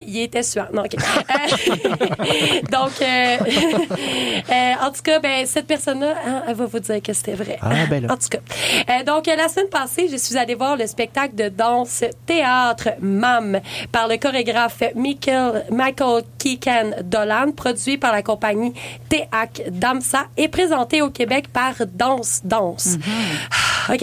il était suant. Non, OK. Donc, en tout cas, ben, cette personne-là, hein, elle va vous dire que c'était vrai. Ah, ben là. En tout cas. Donc, la semaine passée, je suis allée voir le spectacle de danse théâtre MAM par le chorégraphe Michael Keegan Dolan, produit par la compagnie Théâc Damsa et présenté au Québec par Danse. OK.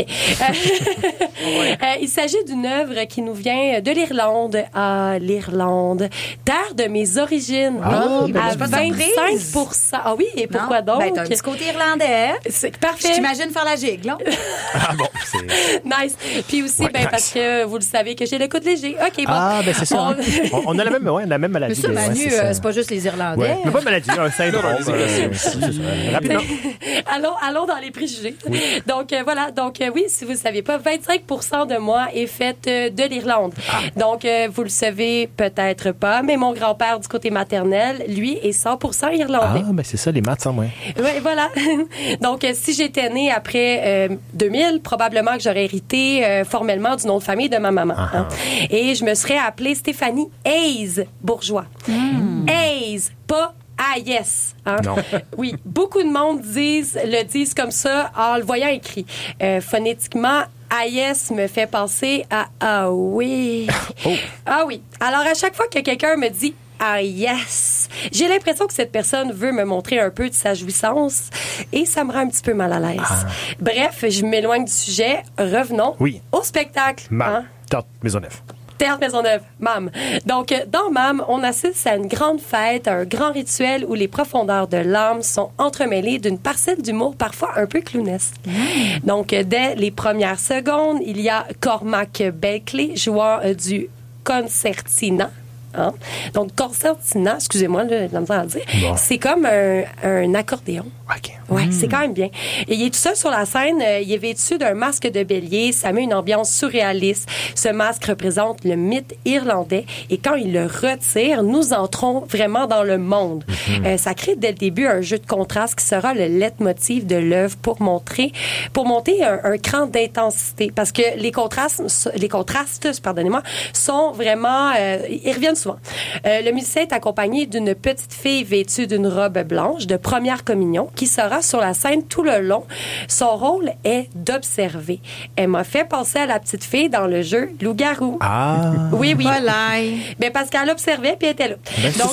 Il s'agit d'une œuvre qui nous vient de l'Irlande. Ah, l'Irlande. Terre de mes origines. Ah, Oui, ben, à c'est pas de 25%. Ah oui, et pourquoi donc? Ben, t'as un petit côté irlandais. C'est parfait. Je t'imagine faire la gigue, là. Ah bon, c'est... Nice. Puis aussi, Ouais, ben, nice. parce que vous le savez que j'ai le coude léger. OK, bon. Ah, ben c'est ça. On- hein. On a la même Mais maladie. ça, mais ouais, Manu, ça. c'est pas juste les Irlandais. Ouais. Mais pas maladie, un syndrome. C'est ça. Rapidement. allons dans les préjugés. Donc, voilà. Donc, oui, si vous ne le saviez pas, 25% de moi est faite de l'Irlande. Donc, vous le savez peut-être pas, mais mon grand-père du côté maternel, lui, est 100% irlandais. Ah, ben c'est ça, les maths, hein, ouais. Oui, voilà. Donc, si j'étais née après 2000, probablement que j'aurais hérité formellement du nom de famille de ma maman. Hein. Et je me serais appelée Stéphanie Hayes Bourgeois. Hayes, pas Hayes. Hein? Non. Oui, beaucoup de monde le disent comme ça en le voyant écrit. Phonétiquement, Hayes me fait penser à ah oui. Ah oui. Alors, à chaque fois que quelqu'un me dit ah yes, j'ai l'impression que cette personne veut me montrer un peu de sa jouissance et ça me rend un petit peu mal à l'aise. Bref, je m'éloigne du sujet. Revenons au spectacle. Ma Théâtre Maisonneuve. Théâtre Maisonneuve, MAM. Donc, dans MAM, on assiste à une grande fête, à un grand rituel où les profondeurs de l'âme sont entremêlées d'une parcelle d'humour parfois un peu clownesque. Donc, dès les premières secondes, il y a Cormac Belclé jouant du concertina. Hein? Donc, concertina, excusez-moi, là, la misère à dire, c'est comme un accordéon. OK. Ouais, c'est quand même bien. Et il est tout seul sur la scène. Il est vêtu d'un masque de bélier. Ça met une ambiance surréaliste. Ce masque représente le mythe irlandais. Et quand il le retire, nous entrons vraiment dans le monde. Ça crée dès le début un jeu de contraste qui sera le leitmotiv de l'œuvre pour monter un cran d'intensité. Parce que les contrastes, pardonnez-moi, sont vraiment, ils reviennent souvent. Le musicien est accompagné d'une petite fille vêtue d'une robe blanche de première communion qui sera sur la scène tout le long. Son rôle est d'observer. Elle m'a fait penser à la petite fille dans le jeu Loup-garou. Ah. Oui. Voilà. Ben parce qu'elle observait puis elle était là. Ben, Donc,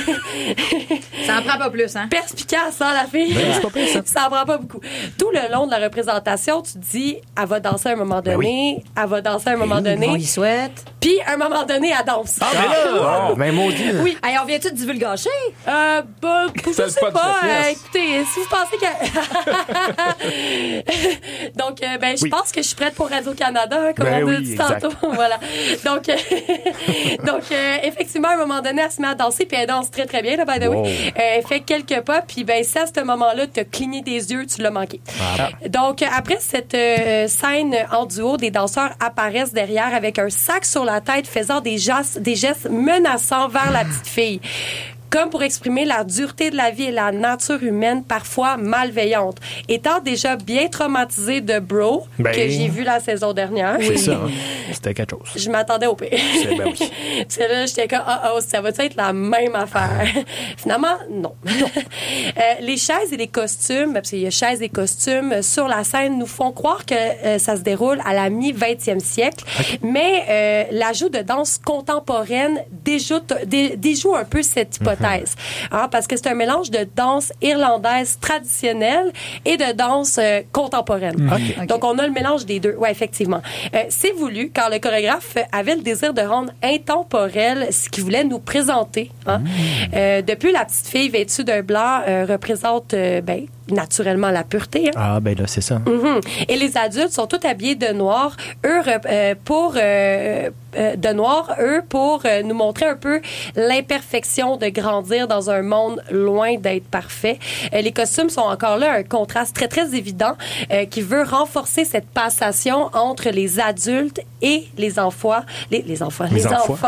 Ça en prend pas plus, hein? perspicace, hein, la fille? Ben, c'est pas pire, ça. Ça en prend pas beaucoup. Tout le long de la représentation, tu te dis, elle va danser à un moment donné, elle va danser à un moment donné, On y souhaite. puis à un moment donné, elle danse. Ah, mais là! Ben, maudit. Oui. Hey, on vient-tu de divulgacher? Je Ça, sais c'est pas pas. de la pièce. Écoutez, si vous pensez que... Donc, je pense que je suis prête pour Radio-Canada, hein, comme Ben on a oui, dit exact. tantôt. Voilà. Donc, effectivement, à un moment donné, elle se met à danser, puis elle danse très, très bien, là, by the way. Wow. Elle fait quelques pas, puis si à ce moment-là, tu as cligné des yeux, tu l'as manqué. Donc, après cette scène en duo, des danseurs apparaissent derrière avec un sac sur la tête, faisant des gestes menaçants vers la petite fille. Comme pour exprimer la dureté de la vie et la nature humaine parfois malveillante. Étant déjà bien traumatisée de Bro, Ben, que j'ai vu la saison dernière, C'est ça. Hein. C'était quelque chose. je m'attendais au pire. Ben oui. Parce que là, j'étais comme, ça va être la même affaire? Finalement, non. Les chaises et les costumes, parce qu'il y a chaises et costumes sur la scène, nous font croire que ça se déroule à la mi-20e siècle. Mais l'ajout de danse contemporaine déjoue un peu cette hypothèse. Hein, parce que c'est un mélange de danse irlandaise traditionnelle et de danse contemporaine. OK. Donc, on a le mélange des deux. Oui, effectivement. C'est voulu, car le chorégraphe avait le désir de rendre intemporel ce qu'il voulait nous présenter. Hein. Depuis, la petite fille vêtue d'un blanc représente naturellement la pureté. Hein. Ah, ben là, c'est ça. Et les adultes sont tous habillés de noir, pour nous montrer un peu l'imperfection de grandir dans un monde loin d'être parfait. Les costumes sont encore là un contraste très, très évident qui veut renforcer cette passation entre les adultes et les enfants. Les enfants. Les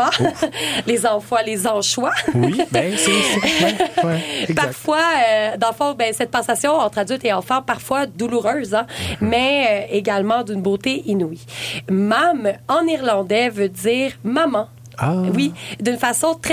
anchois. Oui, ben, c'est exact. Parfois, dans le fond, cette passation entre adultes et enfants, parfois douloureuse, hein, mais également d'une beauté inouïe. Mam, en irlandais, veut dire maman. Ah. Oui, d'une façon très